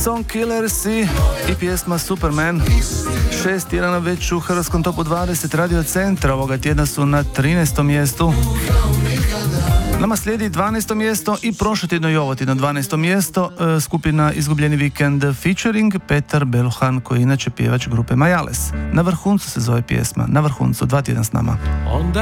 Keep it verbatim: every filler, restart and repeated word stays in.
Song Killers i, i pjesma Superman. Šest tjedana već u hrvatskom topu dvadeset Radio Centra. Ovoga tjedna su na trinaestom mjestu. Nama slijedi dvanaesto mjesto i prošlo tjedno i ovo tjedno dvanaesto mjesto. E, skupina Izgubljeni vikend featuring Petar Beluhan, koji je inače pjevač grupe Majales. Na vrhuncu se zove pjesma. Na vrhuncu, dva tjedna s nama. Onda